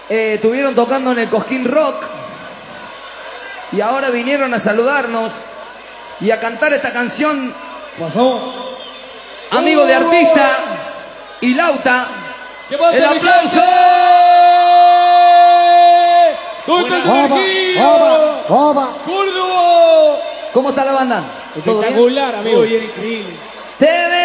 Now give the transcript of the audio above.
Estuvieron tocando en el Cosquín Rock y ahora vinieron a saludarnos y a cantar esta canción. Pasó. Amigo de artista y Lauta. ¿Qué pasa, ¡El aplauso! ¿Dónde está el energía? ¡Oba! ¡Córdoba! ¿Cómo está la banda? ¿Todo bien? Espectacular, amigo. Muy bien, increíble.